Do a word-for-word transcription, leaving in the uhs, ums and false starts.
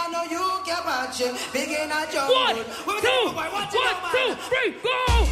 I know you can watch it. Begin a jungle. One, two, one, two, three, go!